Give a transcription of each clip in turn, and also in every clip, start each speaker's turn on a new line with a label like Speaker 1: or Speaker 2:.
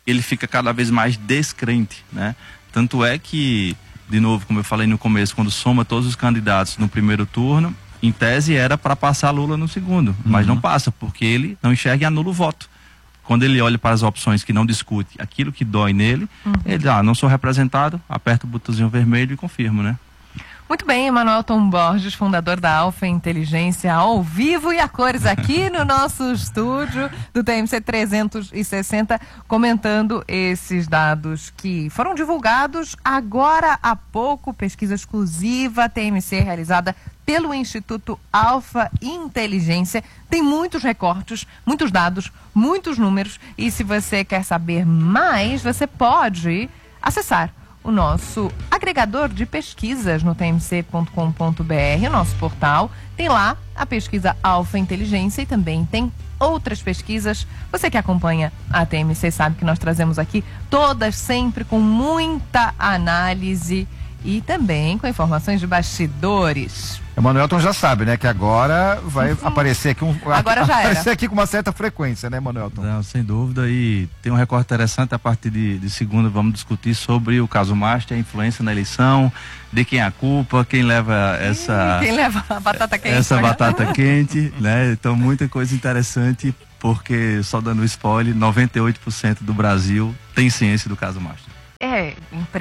Speaker 1: ele fica cada vez mais descrente, né? Tanto é que, de novo, como eu falei no começo, quando soma todos os candidatos no primeiro turno, em tese era para passar Lula no segundo, mas não passa, porque ele não enxerga e anula o voto. Quando ele olha para as opções que não discute aquilo que dói nele, ele não sou representado, aperta o botãozinho vermelho e confirmo, né?
Speaker 2: Muito bem, Emanuelton Borges, fundador da Alfa Inteligência, ao vivo e a cores aqui no nosso estúdio do TMC 360, comentando esses dados que foram divulgados agora há pouco, pesquisa exclusiva TMC realizada pelo Instituto Alfa Inteligência. Tem muitos recortes, muitos dados, muitos números, e se você quer saber mais, você pode acessar o nosso agregador de pesquisas no tmc.com.br, o nosso portal. Tem lá a pesquisa Alfa Inteligência e também tem outras pesquisas. Você que acompanha a TMC sabe que nós trazemos aqui todas sempre com muita análise e também com informações de bastidores.
Speaker 3: Emanuelton já sabe, né, que agora vai aparecer aqui aparecer aqui com uma certa frequência, né, Emanuelton?
Speaker 1: Não, sem dúvida, e tem um recorte interessante. A partir de segunda vamos discutir sobre o caso Master, a influência na eleição, de quem é a culpa, quem leva
Speaker 2: quem leva a batata quente,
Speaker 1: essa batata quente, né? Então muita coisa interessante, porque, só dando spoiler, 98% do Brasil tem ciência do caso Master.
Speaker 2: É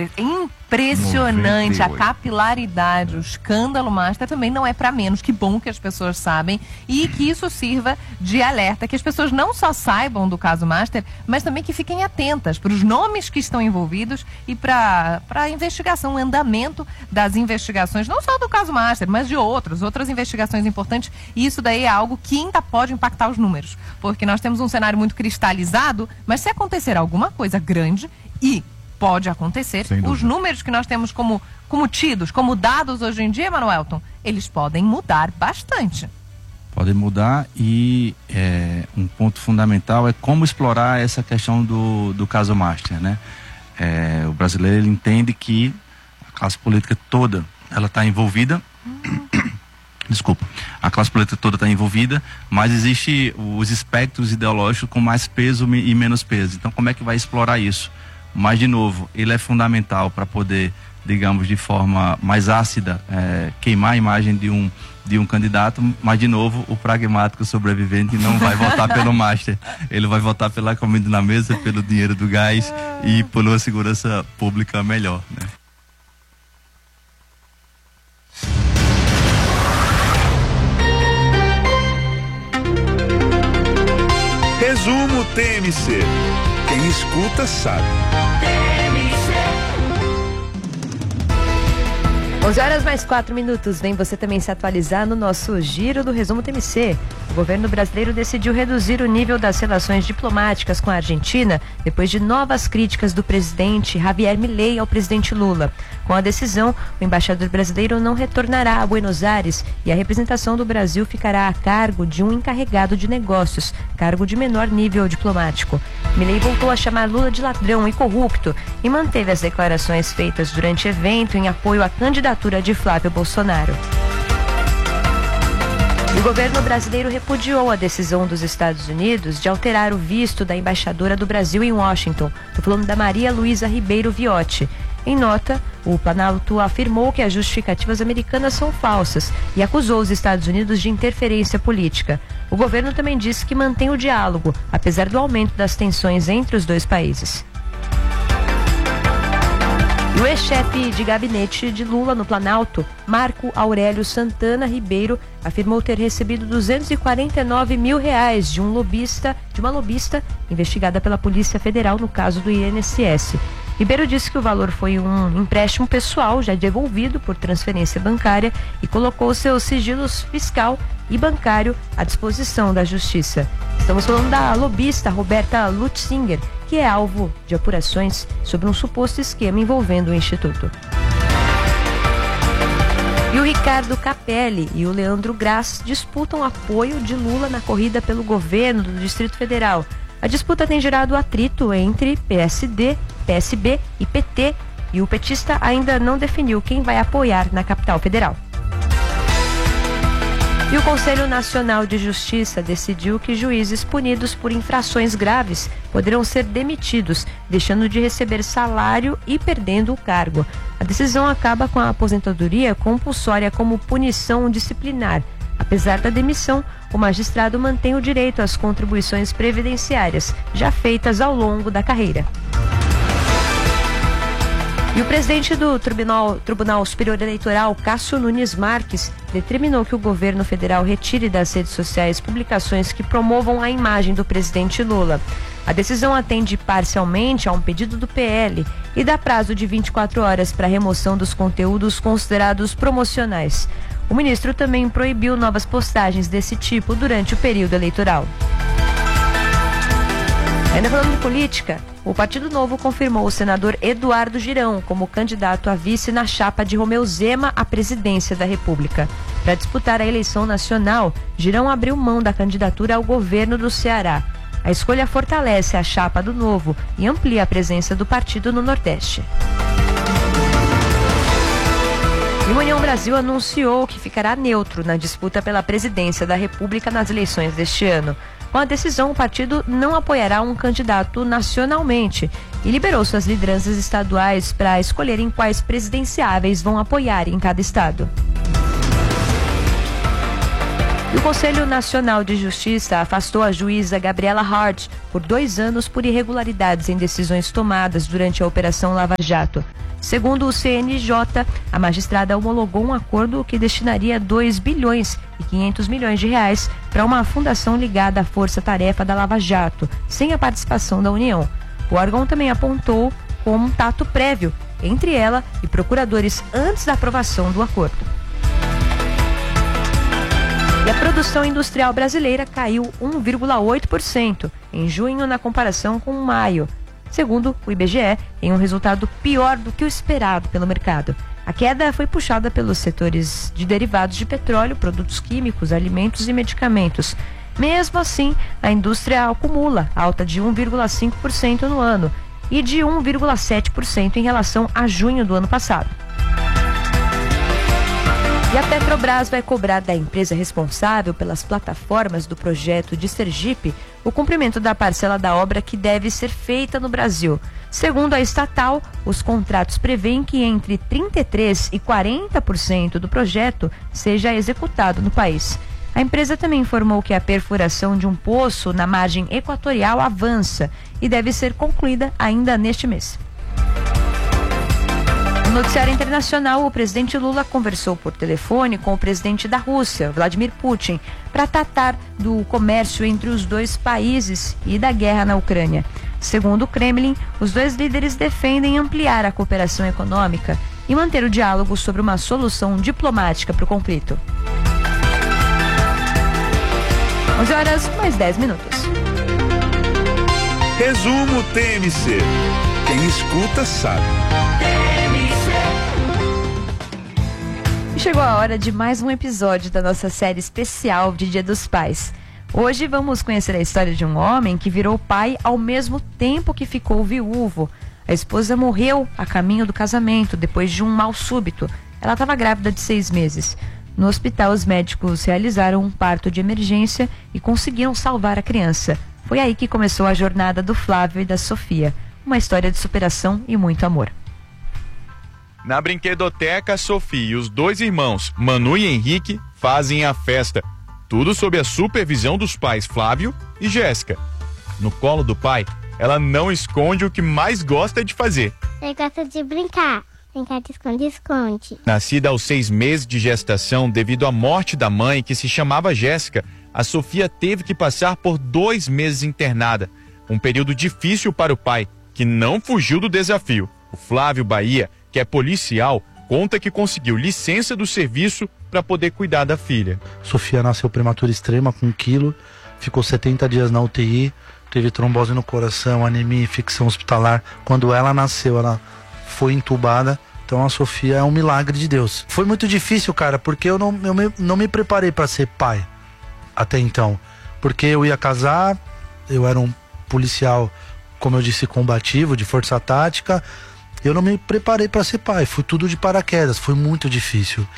Speaker 2: impressionante
Speaker 3: 98.
Speaker 2: a capilaridade, o escândalo Master também não é para menos. Que bom que as pessoas sabem e que isso sirva de alerta, que as pessoas não só saibam do caso Master, mas também que fiquem atentas para os nomes que estão envolvidos e para a investigação, o andamento das investigações, não só do caso Master, mas de outras investigações importantes. E isso daí é algo que ainda pode impactar os números, porque nós temos um cenário muito cristalizado, mas se acontecer alguma coisa grande, e pode acontecer, os números que nós temos como tidos, como dados hoje em dia, Emanuelton, eles podem mudar bastante.
Speaker 1: Podem mudar, e um ponto fundamental é como explorar essa questão do caso Master, né? O brasileiro, ele entende que a classe política toda, ela está envolvida. Desculpa, a classe política toda está envolvida, mas existe os espectros ideológicos com mais peso e menos peso. Então, como é que vai explorar isso? Mas, de novo, ele é fundamental para poder, digamos, de forma mais ácida, queimar a imagem de um candidato, mas, de novo, o pragmático sobrevivente não vai votar pelo Master. Ele vai votar pela comida na mesa, pelo dinheiro do gás e por uma segurança pública melhor, né?
Speaker 4: Resumo TMC. Quem escuta sabe.
Speaker 5: 11h mais 4. Vem você também se atualizar no nosso giro do Resumo TMC. O governo brasileiro decidiu reduzir o nível das relações diplomáticas com a Argentina depois de novas críticas do presidente Javier Milei ao presidente Lula. Com a decisão, o embaixador brasileiro não retornará a Buenos Aires e a representação do Brasil ficará a cargo de um encarregado de negócios, cargo de menor nível diplomático. Milei voltou a chamar Lula de ladrão e corrupto e manteve as declarações feitas durante evento em apoio à candidatura de Flávio Bolsonaro. O governo brasileiro repudiou a decisão dos Estados Unidos de alterar o visto da embaixadora do Brasil em Washington. Estou falando da Maria Luísa Ribeiro Viotti. Em nota, o Planalto afirmou que as justificativas americanas são falsas e acusou os Estados Unidos de interferência política. O governo também disse que mantém o diálogo, apesar do aumento das tensões entre os dois países. O ex-chefe de gabinete de Lula no Planalto, Marco Aurélio Santana Ribeiro, afirmou ter recebido R$249 mil de uma lobista investigada pela Polícia Federal no caso do INSS. Ribeiro disse que o valor foi um empréstimo pessoal já devolvido por transferência bancária e colocou seus sigilos fiscal e bancário à disposição da Justiça. Estamos falando da lobista Roberta Lutzinger, que é alvo de apurações sobre um suposto esquema envolvendo o Instituto. E o Ricardo Capelli e o Leandro Graz disputam apoio de Lula na corrida pelo governo do Distrito Federal. A disputa tem gerado atrito entre PSD, PSB e PT, e o petista ainda não definiu quem vai apoiar na capital federal. E o Conselho Nacional de Justiça decidiu que juízes punidos por infrações graves poderão ser demitidos, deixando de receber salário e perdendo o cargo. A decisão acaba com a aposentadoria compulsória como punição disciplinar. Apesar da demissão, o magistrado mantém o direito às contribuições previdenciárias, já feitas ao longo da carreira. E o presidente do Tribunal Superior Eleitoral, Cássio Nunes Marques, determinou que o governo federal retire das redes sociais publicações que promovam a imagem do presidente Lula. A decisão atende parcialmente a um pedido do PL e dá prazo de 24 horas para a remoção dos conteúdos considerados promocionais. O ministro também proibiu novas postagens desse tipo durante o período eleitoral. Ainda falando de política, o Partido Novo confirmou o senador Eduardo Girão como candidato a vice na chapa de Romeu Zema à presidência da República. Para disputar a eleição nacional, Girão abriu mão da candidatura ao governo do Ceará. A escolha fortalece a chapa do Novo e amplia a presença do partido no Nordeste. E o União Brasil anunciou que ficará neutro na disputa pela presidência da República nas eleições deste ano. Com a decisão, o partido não apoiará um candidato nacionalmente e liberou suas lideranças estaduais para escolherem quais presidenciáveis vão apoiar em cada estado. E o Conselho Nacional de Justiça afastou a juíza Gabriela Hart por 2 anos por irregularidades em decisões tomadas durante a Operação Lava Jato. Segundo o CNJ, a magistrada homologou um acordo que destinaria 2 bilhões e 500 milhões de reais para uma fundação ligada à Força-Tarefa da Lava Jato, sem a participação da União. O órgão também apontou contato prévio entre ela e procuradores antes da aprovação do acordo. E a produção industrial brasileira caiu 1,8% em junho na comparação com maio. Segundo o IBGE, em um resultado pior do que o esperado pelo mercado. A queda foi puxada pelos setores de derivados de petróleo, produtos químicos, alimentos e medicamentos. Mesmo assim, a indústria acumula alta de 1,5% no ano e de 1,7% em relação a junho do ano passado. E a Petrobras vai cobrar da empresa responsável pelas plataformas do projeto de Sergipe o cumprimento da parcela da obra que deve ser feita no Brasil. Segundo a estatal, os contratos prevêem que entre 33% e 40% do projeto seja executado no país. A empresa também informou que a perfuração de um poço na margem equatorial avança e deve ser concluída ainda neste mês. No noticiário internacional, o presidente Lula conversou por telefone com o presidente da Rússia, Vladimir Putin, para tratar do comércio entre os dois países e da guerra na Ucrânia. Segundo o Kremlin, os dois líderes defendem ampliar a cooperação econômica e manter o diálogo sobre uma solução diplomática para o conflito. 11 horas mais 10 minutos.
Speaker 4: Resumo TMC. Quem escuta sabe.
Speaker 5: Chegou a hora de mais um episódio da nossa série especial de Dia dos Pais. Hoje vamos conhecer a história de um homem que virou pai ao mesmo tempo que ficou viúvo. A esposa morreu a caminho do casamento depois de um mal súbito. Ela estava grávida de 6 meses. No hospital, os médicos realizaram um parto de emergência e conseguiram salvar a criança. Foi aí que começou a jornada do Flávio e da Sofia. Uma história de superação e muito amor.
Speaker 6: Na brinquedoteca, Sofia e os 2 irmãos, Manu e Henrique, fazem a festa. Tudo sob a supervisão dos pais Flávio e Jéssica. No colo do pai, ela não esconde o que mais gosta de fazer.
Speaker 7: Eu gosto de brincar de esconde-esconde.
Speaker 6: Nascida aos 6 meses de gestação devido à morte da mãe, que se chamava Jéssica, a Sofia teve que passar por 2 meses internada. Um período difícil para o pai, que não fugiu do desafio. O Flávio Bahia, que é policial, conta que conseguiu licença do serviço para poder cuidar da filha.
Speaker 8: Sofia nasceu prematura extrema com 1 quilo, ficou 70 dias na UTI, teve trombose no coração, anemia, infecção hospitalar. Quando ela nasceu, ela foi entubada. Então a Sofia é um milagre de Deus. Foi muito difícil, cara, porque eu não me preparei para ser pai até então. Porque eu ia casar, eu era um policial, como eu disse, combativo, de força tática. Eu não me preparei para ser pai, fui tudo de paraquedas, foi muito difícil.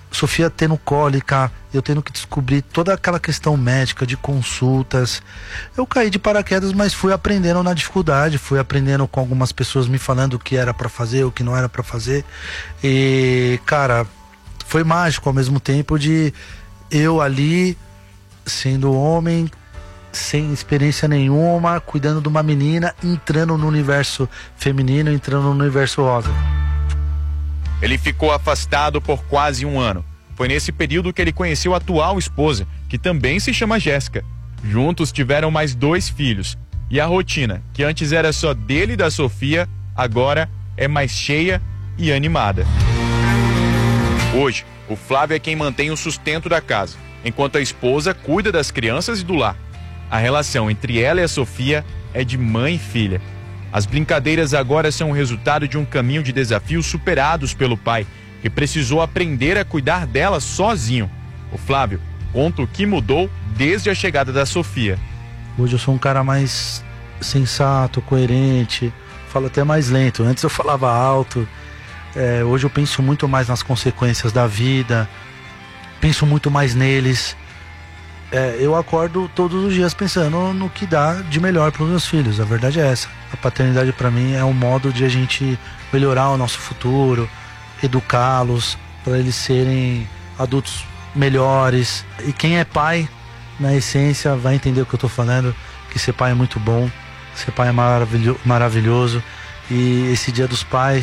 Speaker 8: Sofia tendo cólica, eu tendo que descobrir toda aquela questão médica de consultas. Eu caí de paraquedas, mas fui aprendendo na dificuldade, fui aprendendo com algumas pessoas me falando o que era pra fazer, o que não era pra fazer. E, cara, foi mágico ao mesmo tempo de eu ali, sendo homem, sem experiência nenhuma, cuidando de uma menina, entrando no universo feminino, entrando no universo rosa.
Speaker 6: Ele ficou afastado por quase 1 ano. Foi nesse período que ele conheceu a atual esposa, que também se chama Jéssica. Juntos tiveram mais 2 filhos. E a rotina, que antes era só dele e da Sofia, agora é mais cheia e animada. Hoje, o Flávio é quem mantém o sustento da casa, enquanto a esposa cuida das crianças e do lar. A relação entre ela e a Sofia é de mãe e filha. As brincadeiras agora são o resultado de um caminho de desafios superados pelo pai, que precisou aprender a cuidar dela sozinho. O Flávio conta o que mudou desde a chegada da Sofia.
Speaker 8: Hoje eu sou um cara mais sensato, coerente, falo até mais lento. Antes eu falava alto. Hoje eu penso muito mais nas consequências da vida, penso muito mais neles. Eu acordo todos os dias pensando no que dá de melhor para os meus filhos. A verdade é essa. A paternidade para mim é um modo de a gente melhorar o nosso futuro, educá-los para eles serem adultos melhores. E quem é pai, na essência, vai entender o que eu estou falando, que ser pai é muito bom, ser pai é maravilhoso. E esse Dia dos Pais